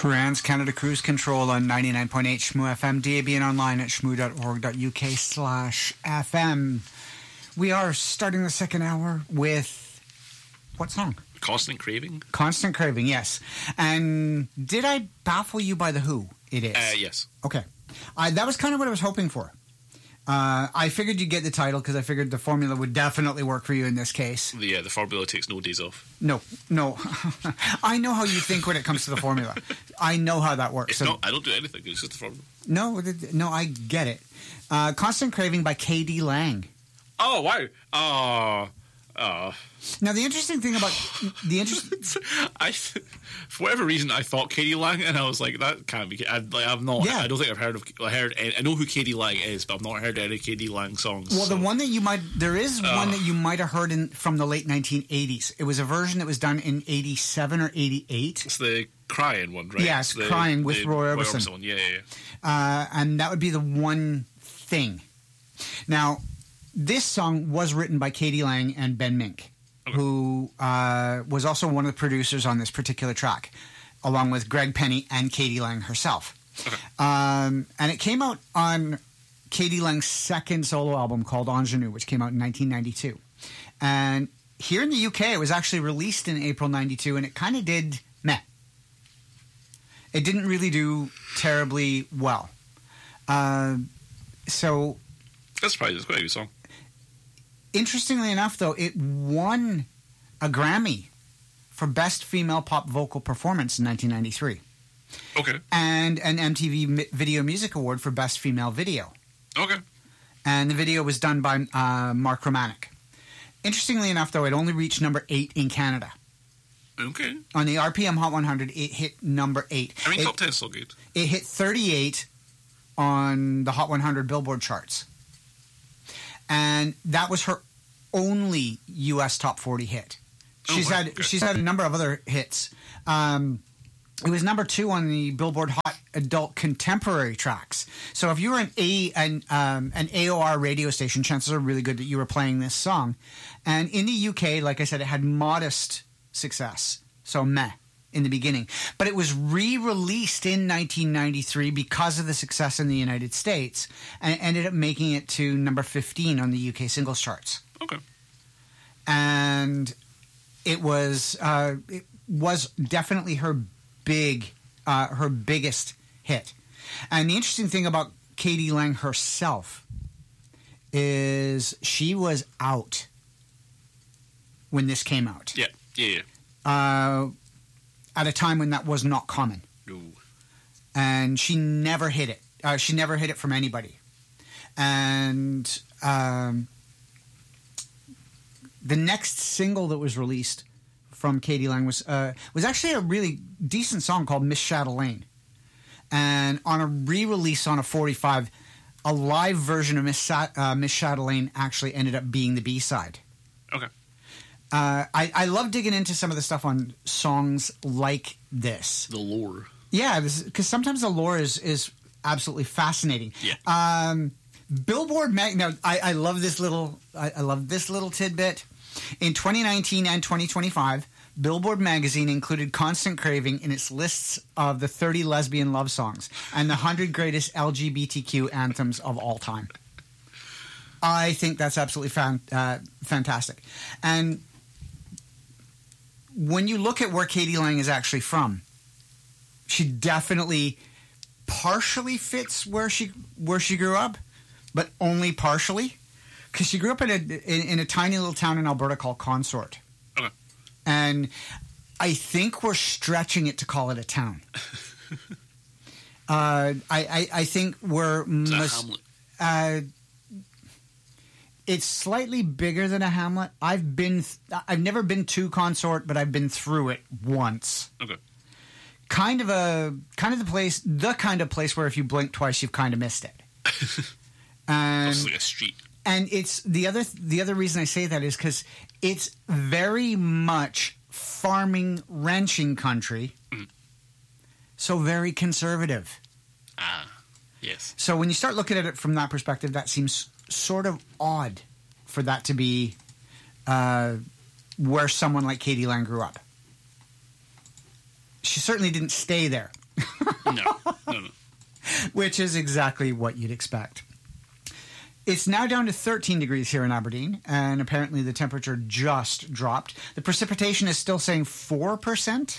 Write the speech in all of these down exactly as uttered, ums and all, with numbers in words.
Trans Canada Cruise Control on ninety-nine point eight Shmoo F M, D A B and online at shmoo.org.uk slash FM. We are starting the second hour with what song? Constant Craving. Constant Craving, yes. And did I baffle you by The Who? It is. Uh, yes. Okay. I, that was kind of what I was hoping for. Uh, I figured you'd get the title because I figured the formula would definitely work for you in this case. The, uh, the formula takes no days off. No, no. I know how you think when it comes to the formula. I know how that works. It's so, not, I don't do anything. It's just the formula. No, no, I get it. Uh, Constant Craving by K D Lang. Oh, wow. Oh, oh. Now, the interesting thing about the interest, I, for whatever reason, I thought K D Lang, and I was like, that can't be. I, like, I've not. Yeah. I don't think I've heard of. I heard. I know who K D Lang is, but I've not heard any K D Lang songs. well, so. the one that you might, there is Uh. one that you might have heard in from the late nineteen eighties. It was a version that was done in eighty-seven or eighty-eight. It's the Crying one, right? Yes, the, Crying with the Roy Orbison. one. Yeah, yeah, yeah. Uh, and that would be the one thing. Now, this song was written by K D Lang and Ben Mink, okay. who uh, was also one of the producers on this particular track, along with Greg Penny and K D Lang herself. Okay. Um, and it came out on K D Lang's second solo album called Ingenue, which came out in nineteen ninety-two. And here in the U K, it was actually released in April ninety-two, and it kind of did meh. It didn't really do terribly well. Uh, so... That's surprising. It's quite a good song. Interestingly enough, though, it won a Grammy for Best Female Pop Vocal Performance in nineteen ninety-three. Okay. And an M T V Mi- Video Music Award for Best Female Video. Okay. And the video was done by uh, Mark Romanek. Interestingly enough, though, it only reached number eight in Canada. Okay. On the R P M Hot one hundred, it hit number eight. I mean, it, top ten is still good. It hit thirty-eight on the Hot one hundred Billboard charts. And that was her only U S top forty hit. She's oh, wow. had okay. she's had a number of other hits. Um, it was number two on the Billboard Hot Adult Contemporary tracks. So if you were an A an um, an A O R radio station, chances are really good that you were playing this song. And in the U K, like I said, it had modest success. So meh in the beginning. But it was re-released in nineteen ninety-three because of the success in the United States and ended up making it to number fifteen on the U K singles charts. Okay. And it was uh, it was definitely her big uh, her biggest hit. And the interesting thing about K D Lang herself is she was out when this came out. Yeah, yeah, yeah. Uh, at a time when that was not common. No. And she never hid it. Uh, she never hid it from anybody. And um, the next single that was released from K D Lang was uh, was actually a really decent song called Miss Chatelaine. And on a re-release on a forty-five, a live version of Miss, Sa- uh, Miss Chatelaine actually ended up being the B-side. Okay. Uh, I, I love digging into some of the stuff on songs like this. The lore. Yeah, because sometimes the lore is, is absolutely fascinating. Yeah. Um, Billboard Mag. Now, I, I love this little. I, I love this little tidbit. In twenty nineteen and twenty twenty-five, Billboard magazine included Constant Craving in its lists of the thirty lesbian love songs and the one hundred greatest L G B T Q anthems of all time. I think that's absolutely fan, uh, fantastic. And when you look at where K D Lang is actually from, she definitely partially fits where she where she grew up, but only partially, because she grew up in a in, in a tiny little town in Alberta called Consort, Okay. and I think we're stretching it to call it a town. uh, I, I I think we're It's a mus- hamlet. uh, it's slightly bigger than a hamlet. I've been, th- I've never been to Consort, but I've been through it once. Okay. Kind of a, kind of the place, the kind of place where if you blink twice, you've kind of missed it. And, It's like a street. and it's the other, the other reason I say that is because it's very much farming, ranching country. Mm. So very conservative. Ah, yes. So when you start looking at it from that perspective, that seems sort of odd for that to be uh, where someone like K D Lang grew up. She certainly didn't stay there. No, no, no. Which is exactly what you'd expect. It's now down to thirteen degrees here in Aberdeen, and apparently the temperature just dropped. The precipitation is still saying four percent.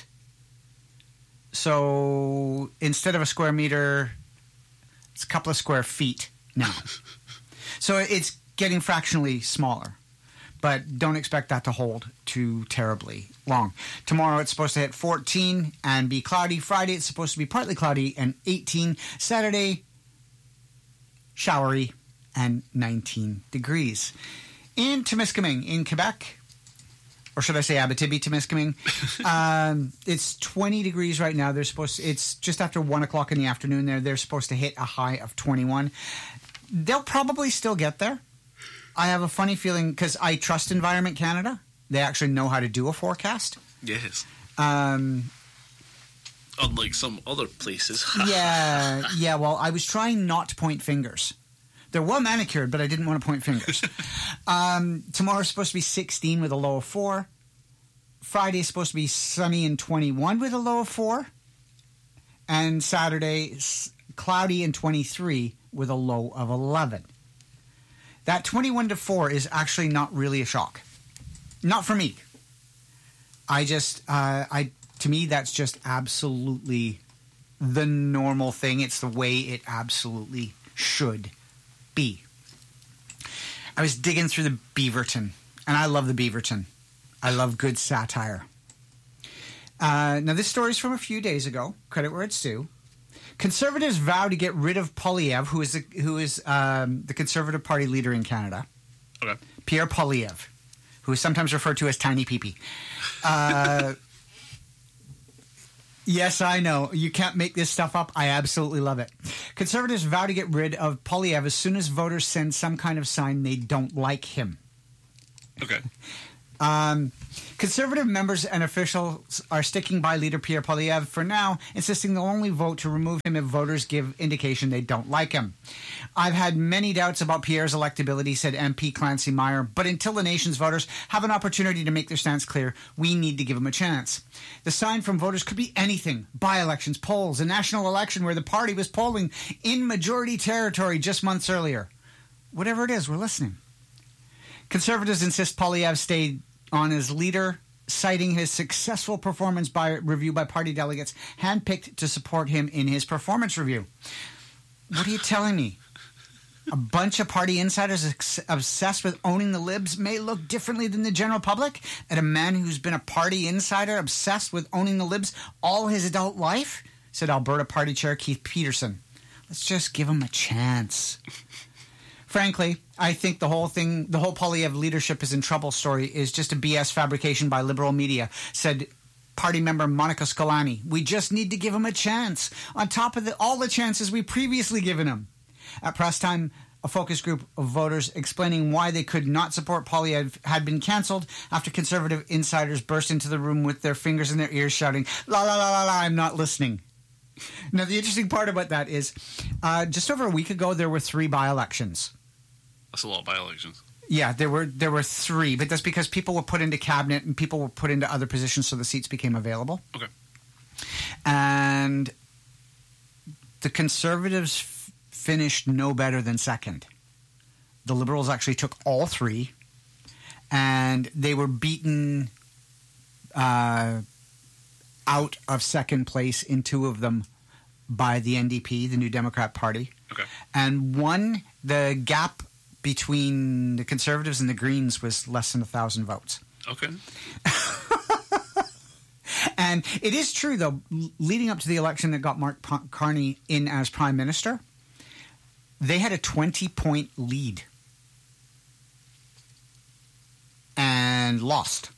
So instead of a square meter, it's a couple of square feet now. So it's getting fractionally smaller. But don't expect that to hold too terribly long. Tomorrow it's supposed to hit fourteen and be cloudy. Friday it's supposed to be partly cloudy and eighteen. Saturday, showery and nineteen degrees. In Temiskaming, in Quebec, or should I say Abitibi-Temiskaming, um, it's twenty degrees right now. They're supposed to, it's just after one o'clock in the afternoon there. They're supposed to hit a high of twenty-one. They'll probably still get there. I have a funny feeling because I trust Environment Canada. They actually know how to do a forecast. Yes. Um, Unlike some other places. yeah, yeah. Well, I was trying not to point fingers. They're well manicured, but I didn't want to point fingers. um, tomorrow's supposed to be sixteen with a low of four. Friday's supposed to be sunny and twenty-one with a low of four. And Saturday, cloudy and twenty-three with a low of eleven. That twenty-one to four is actually not really a shock. Not for me. I just, uh, I to me, that's just absolutely the normal thing. It's the way it absolutely should be. I was digging through the Beaverton, and I love the Beaverton. I love good satire. Uh, now, this story is from a few days ago. Credit where it's due. Conservatives vow to get rid of Poilievre, who is the, who is um, the Conservative Party leader in Canada. Okay. Pierre Poilievre, who is sometimes referred to as Tiny Pee-Pee. Uh, yes, I know. You can't make this stuff up. I absolutely love it. Conservatives vow to get rid of Poilievre as soon as voters send some kind of sign they don't like him. Okay. Um, Conservative members and officials are sticking by leader Pierre Poilievre for now, insisting they'll only vote to remove him if voters give indication they don't like him. I've had many doubts about Pierre's electability, said M P Clancy Meyer, but until the nation's voters have an opportunity to make their stance clear, we need to give him a chance. The sign from voters could be anything: by-elections, polls, a national election where the party was polling in majority territory just months earlier. Whatever it is, we're listening. Conservatives insist Poilievre stayed on as leader, citing his successful performance by review by party delegates handpicked to support him in his performance review. What are you telling me? A bunch of party insiders ex- obsessed with owning the Libs may look differently than the general public at a man who's been a party insider obsessed with owning the Libs all his adult life, said Alberta Party Chair Keith Peterson. Let's just give him a chance. Frankly, I think the whole thing, the whole Poilievre leadership is in trouble story is just a B S fabrication by liberal media, said party member Monica Scolani. We just need to give him a chance on top of the, all the chances we previously given him. At press time, a focus group of voters explaining why they could not support Poilievre had been cancelled after Conservative insiders burst into the room with their fingers in their ears shouting, la la la la la, I'm not listening. Now, the interesting part about that is uh, just over a week ago, there were three by-elections. That's a lot of by-elections. Yeah, there were there were three, but that's because people were put into cabinet and people were put into other positions, so the seats became available. Okay. And the Conservatives f- finished no better than second. The Liberals actually took all three, and they were beaten uh, out of second place in two of them by the N D P, the New Democrat Party. Okay. And one, the gap between the Conservatives and the Greens was less than a thousand votes. Okay. And it is true, though, leading up to the election that got Mark Carney in as Prime Minister, they had a twenty-point lead and lost.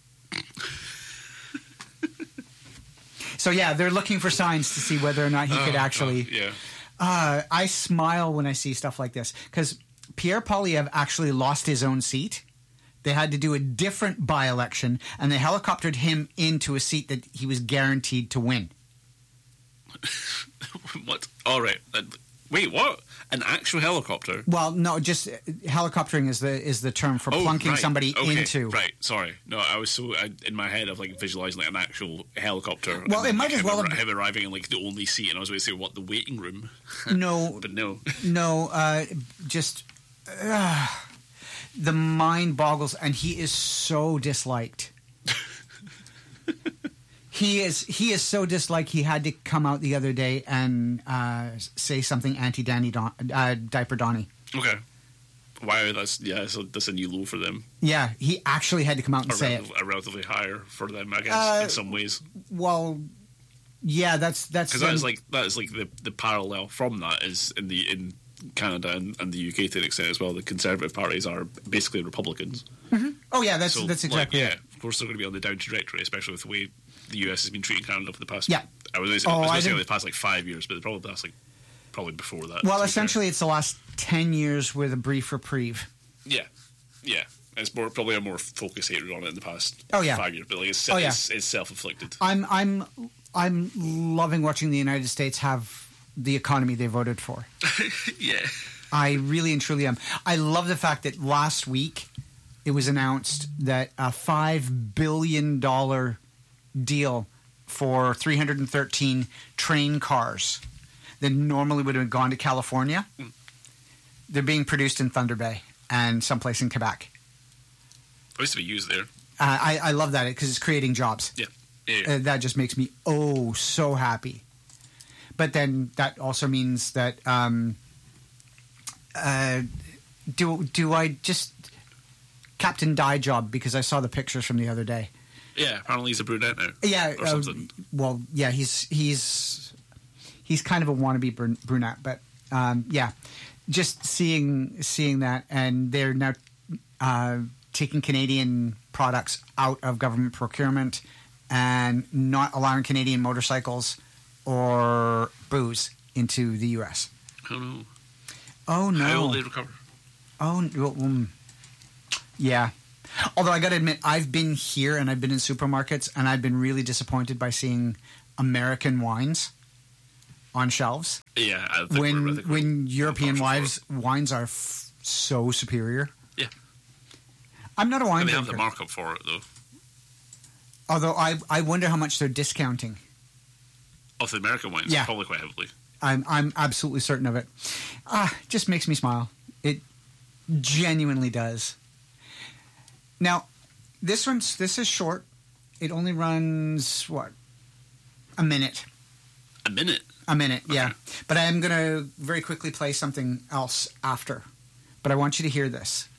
So, yeah, they're looking for signs to see whether or not he could uh, actually... Uh, yeah. Uh, I smile when I see stuff like this because Pierre Poilievre actually lost his own seat. They had to do a different by-election, and they helicoptered him into a seat that he was guaranteed to win. What? All right. Uh, Wait, what? An actual helicopter? Well, no, just uh, helicoptering is the is the term for Oh, plunking right. somebody Okay, into. Right, sorry. No, I was so I, in my head of like visualizing like an actual helicopter. Well, and it then, might like, as him, well arri- have- him arriving in like the only seat, and I was going to say what the waiting room. No, But no. no, uh, just uh, the mind boggles, and he is so disliked. He is he is so disliked. He had to come out the other day and uh, say something anti Danny Don, uh, Diaper Donnie. Okay. Wow, that's yeah, so that's a new low for them. Yeah, he actually had to come out and Or say relative, it. a relatively higher for them, I guess, Uh, in some ways. Well, yeah, that's that's Because that is them- like that is like the, the parallel from that is in the in Canada and, and the U K to an extent as well. The Conservative parties are basically Republicans. oh yeah, that's So that's like, exactly yeah, it. of course they're going to be on the down trajectory, especially with the way the U S has been treating Canada for the past. Yeah. I was going to say, Oh, I was I gonna say didn't- the past like five years, but probably the past like probably before that. Well, to be essentially, it's the last ten years with a brief reprieve. fair. yeah, yeah. It's more probably a more focused hatred on it in the past. Oh, yeah. five years, but like it's, Oh, yeah. it's, it's self-inflicted. I'm I'm I'm loving watching the United States have the economy they voted for. yeah. I really and truly am. I love the fact that last week it was announced that a five billion dollar deal for three hundred thirteen train cars that normally would have gone to California. They're being produced in Thunder Bay and someplace in Quebec. At least to be used there. Uh, I, I love that because it's creating jobs. Yeah. Yeah. yeah. Uh, that just makes me oh so happy. But then that also means that um, uh, do do I just Captain Dye job because I saw the pictures from the other day. Yeah, apparently he's a brunette now. Yeah, Or uh, something. well, yeah, he's he's he's kind of a wannabe brun- brunette, but um, yeah, just seeing seeing that, and they're now uh, taking Canadian products out of government procurement and not allowing Canadian motorcycles or booze into the U S. I don't know. Oh no! How will they recover? Oh, well, um, yeah. Although I got to admit, I've been here and I've been in supermarkets and I've been really disappointed by seeing American wines on shelves Yeah, I think when we're, I think we're when European partial wives for it. wines are f- so superior. Yeah. I'm not a wine And they have the drinker, markup for it though. although I I wonder how much they're discounting. Of the American wines, Yeah. probably quite heavily. I'm I'm absolutely certain of it. Ah, just makes me smile. It genuinely does. Now, this one's this is short. It only runs what? A minute. A minute. A minute, yeah. Okay. But I am going to very quickly play something else after. But I want you to hear this.